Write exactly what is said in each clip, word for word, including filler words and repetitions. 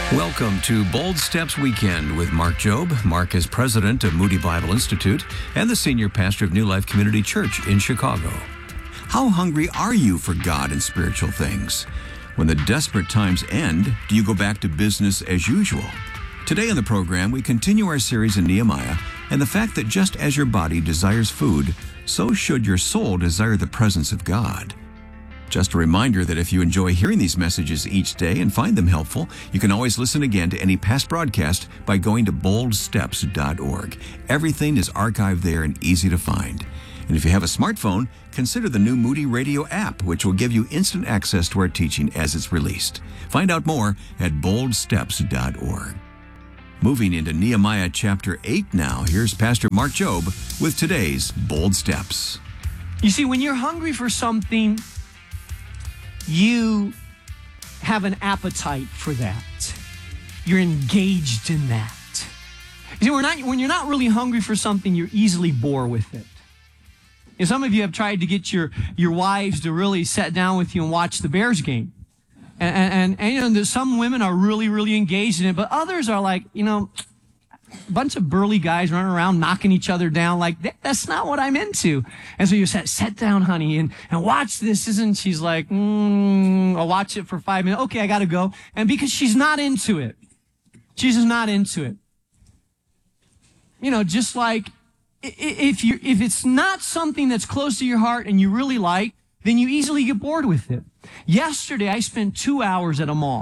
Welcome to Bold Steps Weekend with Mark Jobe. Mark is president of Moody Bible Institute and the senior pastor of New Life Community Church in Chicago. How hungry are you for God and spiritual things? When the desperate times end, do you go back to business as usual? Today in the program, we continue our series in Nehemiah and the fact that just as your body desires food, so should your soul desire the presence of God. Just a reminder that if you enjoy hearing these messages each day and find them helpful, you can always listen again to any past broadcast by going to bold steps dot org. Everything is archived there and easy to find. And if you have a smartphone, consider the new Moody Radio app, which will give you instant access to our teaching as it's released. Find out more at bold steps dot org. Moving into Nehemiah chapter eight now, here's Pastor Mark Jobe with today's Bold Steps. You see, when you're hungry for something, you have an appetite for that. You're engaged in that. You see, we're not, when you're not really hungry for something, you're easily bored with it. And some of you have tried to get your, your wives to really sit down with you and watch the Bears game. And, and, and, you know, some women are really, really engaged in it, but others are like, you know, a bunch of burly guys running around knocking each other down. Like, that, that's not what I'm into. And so you said, sit down, honey, and, and watch this. Isn't she's like, mm, I'll watch it for five minutes. Okay, I got to go. And because she's not into it. She's just not into it. You know, just like if you if it's not something that's close to your heart and you really like, then you easily get bored with it. Yesterday, I spent two hours at a mall.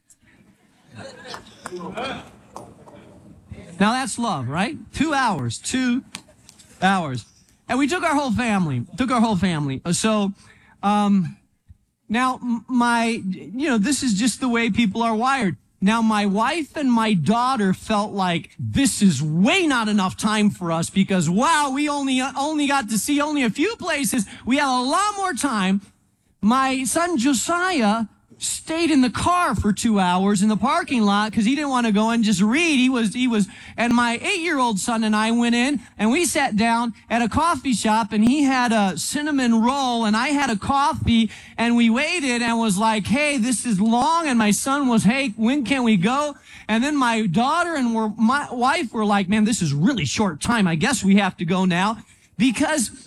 Now that's love, right? Two hours, two hours. And we took our whole family, took our whole family. So, um, now my, you know, this is just the way people are wired. Now my wife and my daughter felt like this is way not enough time for us because, wow, we only, only got to see only a few places. We had a lot more time. My son Josiah stayed in the car for two hours in the parking lot because he didn't want to go and just read. He was, he was, and my eight-year-old son and I went in and we sat down at a coffee shop and he had a cinnamon roll and I had a coffee and we waited and was like, hey, this is long. And my son was, hey, when can we go? And then my daughter and were, my wife were like, man, this is really short time. I guess we have to go now because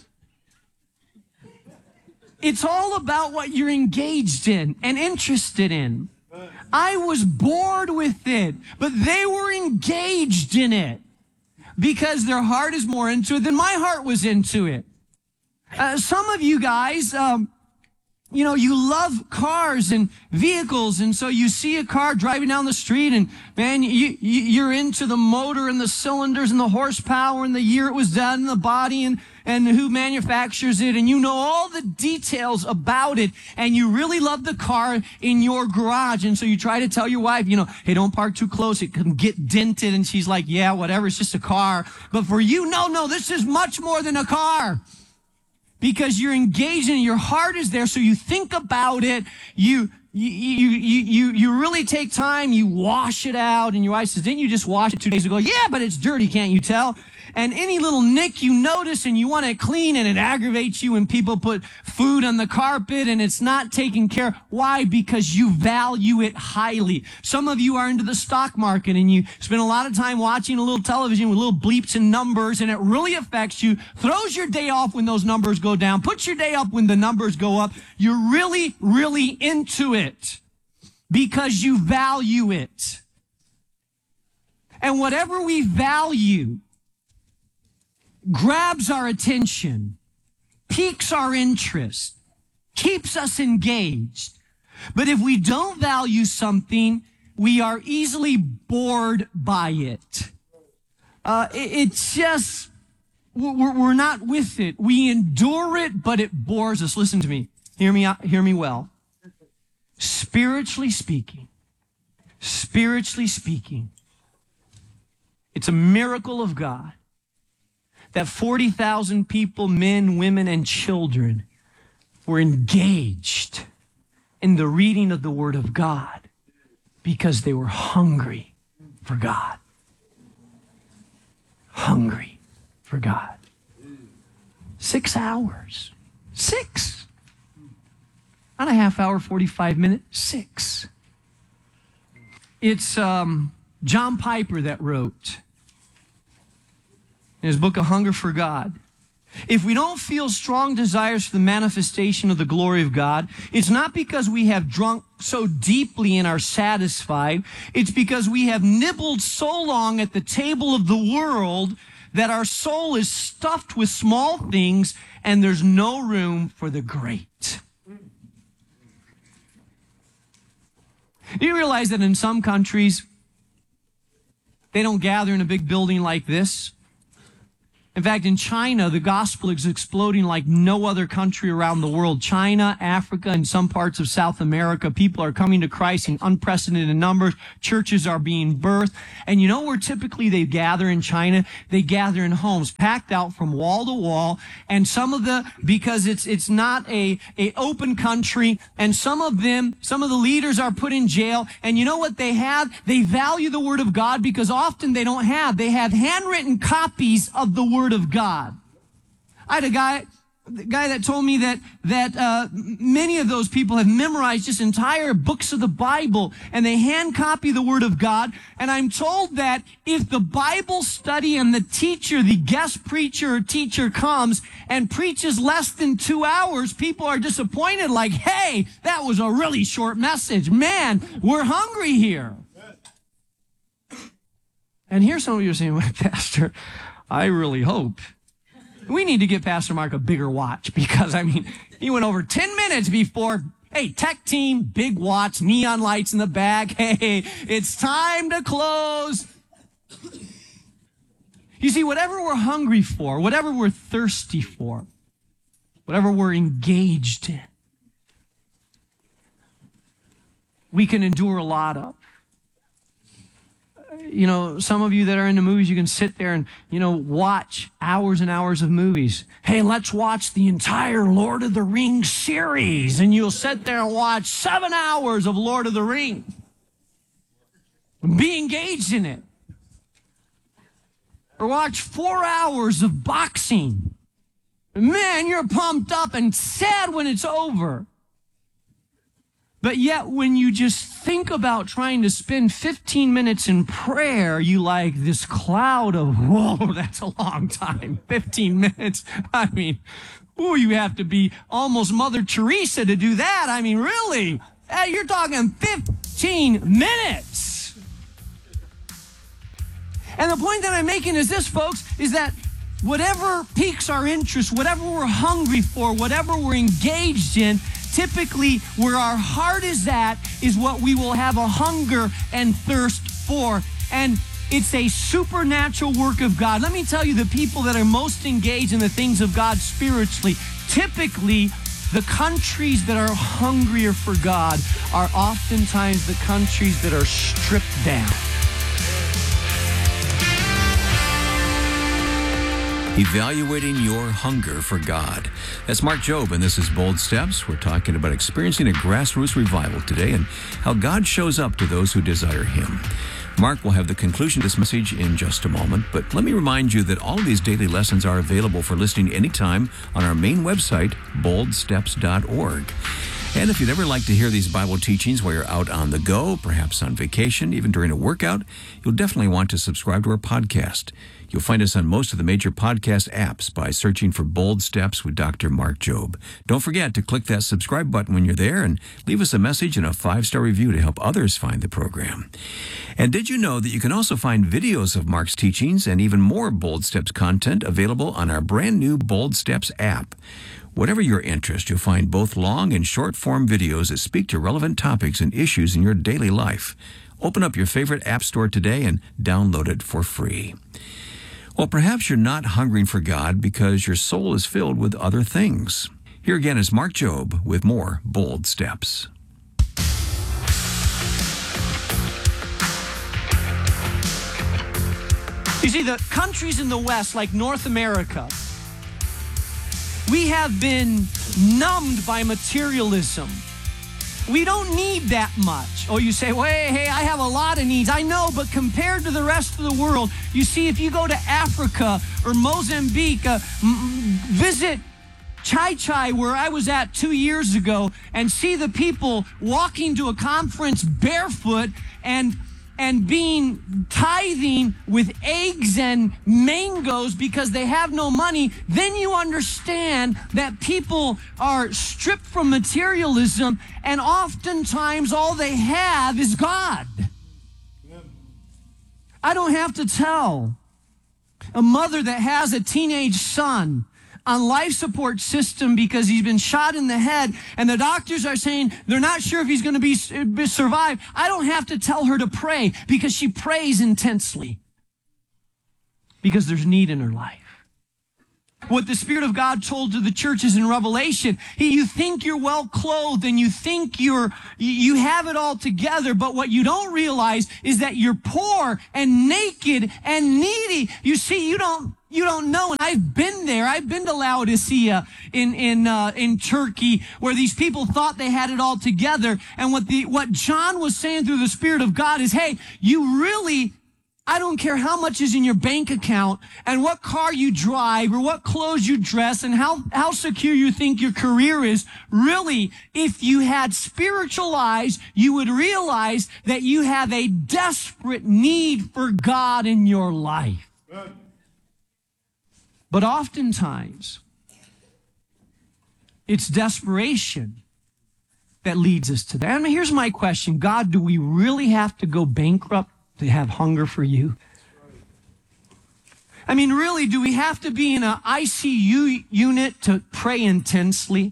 it's all about what you're engaged in and interested in. I was bored with it, but they were engaged in it because their heart is more into it than my heart was into it. Uh, some of you guys, um, you know, you love cars and vehicles, and so you see a car driving down the street, and man, you, you, you're into the motor and the cylinders and the horsepower and the year it was done and the body and, and who manufactures it, and you know all the details about it, and you really love the car in your garage, and so you try to tell your wife, you know, hey, don't park too close, it can get dented, and she's like, yeah, whatever, it's just a car. But for you, no, no, this is much more than a car. Because you're engaged in it, your heart is there, so you think about it, you, you, you, you, you really take time, you wash it out, and your wife says, didn't you just wash it two days ago? Yeah, but it's dirty, can't you tell? And any little nick you notice and you want it clean and it aggravates you when people put food on the carpet and it's not taken care of. Why? Because you value it highly. Some of you are into the stock market and you spend a lot of time watching a little television with little bleeps and numbers and it really affects you, throws your day off when those numbers go down, puts your day up when the numbers go up. You're really, really into it because you value it. And whatever we value grabs our attention, piques our interest, keeps us engaged. But if we don't value something, we are easily bored by it. Uh, it it's just, we're, we're not with it. We endure it, but it bores us. Listen to me. Hear me out, hear me well. Spiritually speaking, spiritually speaking, it's a miracle of God that forty thousand people, men, women, and children were engaged in the reading of the Word of God because they were hungry for God. Hungry for God. Six hours. Six. Not a half hour, forty-five minutes. Six. It's um, John Piper that wrote in his book, A Hunger for God. If we don't feel strong desires for the manifestation of the glory of God, it's not because we have drunk so deeply and are satisfied. It's because we have nibbled so long at the table of the world that our soul is stuffed with small things and there's no room for the great. Do you realize that in some countries, they don't gather in a big building like this? In fact, in China, the gospel is exploding like no other country around the world. China, Africa, and some parts of South America, people are coming to Christ in unprecedented numbers. Churches are being birthed. And you know where typically they gather in China? They gather in homes, packed out from wall to wall. And some of the, because it's it's not a, a open country, and some of them, some of the leaders are put in jail. And you know what they have? They value the Word of God because often they don't have. They have handwritten copies of the Word of God. I had a guy, the guy that told me that that uh, many of those people have memorized just entire books of the Bible, and they hand copy the Word of God. And I'm told that if the Bible study and the teacher, the guest preacher or teacher comes and preaches less than two hours, people are disappointed. Like, hey, that was a really short message. Man, we're hungry here. And here's some of you are saying, well, Pastor, I really hope we need to get Pastor Mark a bigger watch, because, I mean, he went over ten minutes before, hey, tech team, big watch, neon lights in the back. Hey, it's time to close. You see, whatever we're hungry for, whatever we're thirsty for, whatever we're engaged in, we can endure a lot of. You know, some of you that are into movies, you can sit there and, you know, watch hours and hours of movies. Hey, let's watch the entire Lord of the Rings series. And you'll sit there and watch seven hours of Lord of the Rings. Be engaged in it. Or watch four hours of boxing. Man, you're pumped up and sad when it's over. But yet, when you just think about trying to spend fifteen minutes in prayer, you like this cloud of, whoa, that's a long time. fifteen minutes. I mean, ooh, you have to be almost Mother Teresa to do that. I mean, really? Hey, you're talking fifteen minutes. And the point that I'm making is this, folks, is that whatever piques our interest, whatever we're hungry for, whatever we're engaged in, typically where our heart is at is what we will have a hunger and thirst for. And it's a supernatural work of God. Let me tell you, the people that are most engaged in the things of God spiritually, typically the countries that are hungrier for God are oftentimes the countries that are stripped down. Evaluating your hunger for God. That's Mark Jobe, and this is Bold Steps. We're talking about experiencing a grassroots revival today and how God shows up to those who desire Him. Mark will have the conclusion of this message in just a moment, but let me remind you that all of these daily lessons are available for listening anytime on our main website, bold steps dot org. And if you'd ever like to hear these Bible teachings while you're out on the go, perhaps on vacation, even during a workout, you'll definitely want to subscribe to our podcast. You'll find us on most of the major podcast apps by searching for Bold Steps with Doctor Mark Jobe. Don't forget to click that subscribe button when you're there and leave us a message and a five-star review to help others find the program. And did you know that you can also find videos of Mark's teachings and even more Bold Steps content available on our brand new Bold Steps app? Whatever your interest, you'll find both long and short-form videos that speak to relevant topics and issues in your daily life. Open up your favorite app store today and download it for free. Well, perhaps you're not hungering for God because your soul is filled with other things. Here again is Mark Jobe with more Bold Steps. You see, the countries in the West, like North America, we have been numbed by materialism. We don't need that much. Oh, you say, well, hey, hey, I have a lot of needs. I know, but compared to the rest of the world, you see, if you go to Africa or Mozambique, uh, m- visit Chai Chai, where I was at two years ago, and see the people walking to a conference barefoot, and and being tithing with eggs and mangoes because they have no money, then you understand that people are stripped from materialism, and oftentimes all they have is God. I don't have to tell a mother that has a teenage son on life support system because he's been shot in the head and the doctors are saying they're not sure if he's going to be survive. I don't have to tell her to pray because she prays intensely because there's need in her life. What the Spirit of God told to the churches in Revelation, he, you think you're well clothed and you think you're, you have it all together, but what you don't realize is that you're poor and naked and needy. You see, you don't, you don't know. And I've been there. I've been to Laodicea in, in, uh, in Turkey where these people thought they had it all together. And what the, what John was saying through the Spirit of God is, hey, you really, I don't care how much is in your bank account and what car you drive or what clothes you dress and how, how secure you think your career is. Really, if you had spiritual eyes, you would realize that you have a desperate need for God in your life. But oftentimes, it's desperation that leads us to that. I mean, here's my question. God, do we really have to go bankrupt to have hunger for you? I mean, really, do we have to be in an I C U unit to pray intensely?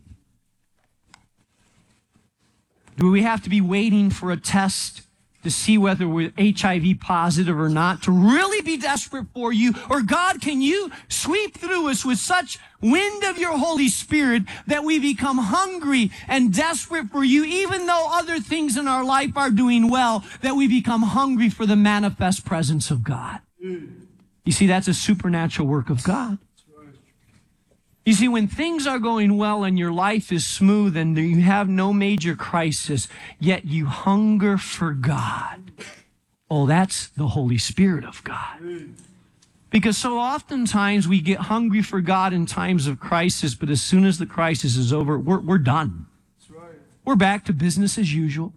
Do we have to be waiting for a test to see whether we're H I V positive or not to really be desperate for you? Or God, can you sweep through us with such wind of your Holy Spirit that we become hungry and desperate for you, even though other things in our life are doing well, that we become hungry for the manifest presence of God? You see, that's a supernatural work of God. You see, when things are going well and your life is smooth and you have no major crisis, yet you hunger for God, oh, that's the Holy Spirit of God. Because so oftentimes we get hungry for God in times of crisis, but as soon as the crisis is over, we're, we're done. We're back to business as usual.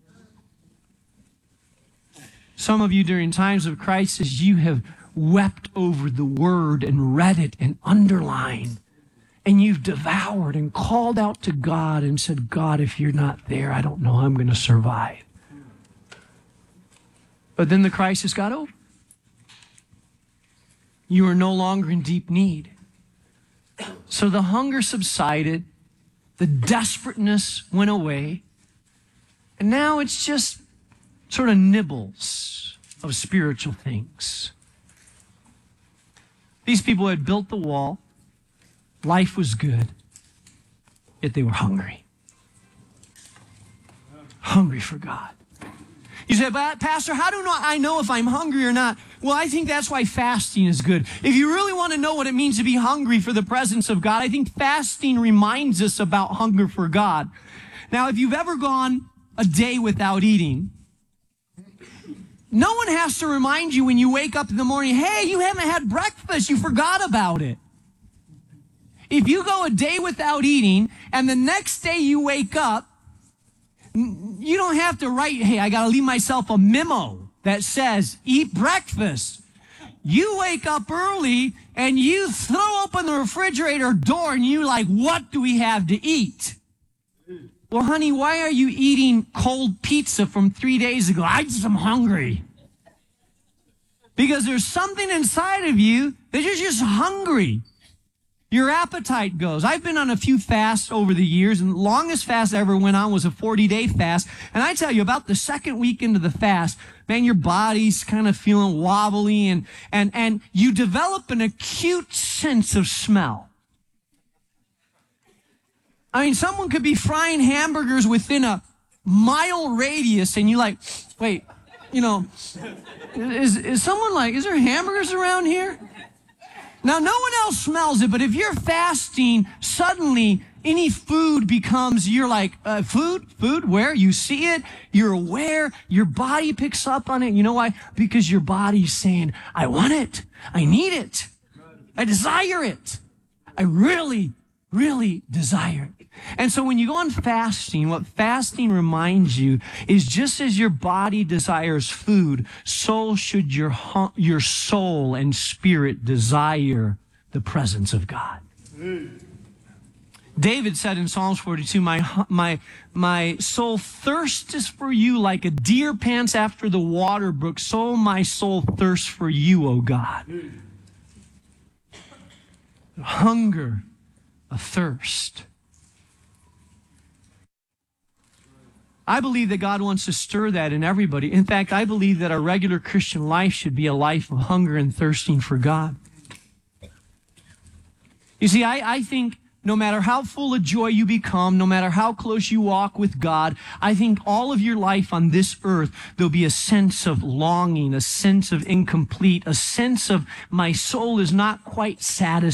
Some of you during times of crisis, you have wept over the word and read it and underlined. And you've devoured and called out to God and said, God, if you're not there, I don't know how I'm going to survive. But then the crisis got over. You are no longer in deep need. So the hunger subsided. The desperateness went away. And now it's just sort of nibbles of spiritual things. These people had built the wall. Life was good, yet they were hungry. Hungry for God. You say, but Pastor, how do I know if I'm hungry or not? Well, I think that's why fasting is good. If you really want to know what it means to be hungry for the presence of God, I think fasting reminds us about hunger for God. Now, if you've ever gone a day without eating, no one has to remind you when you wake up in the morning, hey, you haven't had breakfast, you forgot about it. If you go a day without eating and the next day you wake up, you don't have to write, hey, I got to leave myself a memo that says, eat breakfast. You wake up early and you throw open the refrigerator door and you like, what do we have to eat? Well, honey, why are you eating cold pizza from three days ago? I just am hungry. Because there's something inside of you that you're just hungry. Your appetite goes. I've been on a few fasts over the years, and the longest fast I ever went on was a forty-day fast. And I tell you, about the second week into the fast, man, your body's kind of feeling wobbly, and, and, and you develop an acute sense of smell. I mean, someone could be frying hamburgers within a mile radius, and you like, wait, you know, is, is someone like, is there hamburgers around here? Now, no one else smells it, but if you're fasting, suddenly any food becomes, you're like, uh, food, food, where? You see it, you're aware, your body picks up on it. You know why? Because your body's saying, I want it, I need it, I desire it, I really, really desire it. And so when you go on fasting, what fasting reminds you is just as your body desires food, so should your, hu- your soul and spirit desire the presence of God. David said in Psalms forty-two, my, my, my soul thirsts for you like a deer pants after the water brook, so my soul thirsts for you, O God. A hunger, a thirst. I believe that God wants to stir that in everybody. In fact, I believe that our regular Christian life should be a life of hunger and thirsting for God. You see, I, I think no matter how full of joy you become, no matter how close you walk with God, I think all of your life on this earth, there'll be a sense of longing, a sense of incomplete, a sense of my soul is not quite satisfied.